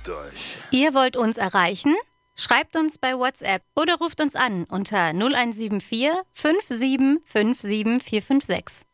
Beruhigt euch. Ihr wollt uns erreichen? Schreibt uns bei WhatsApp oder ruft uns an unter 0174 57 57 456.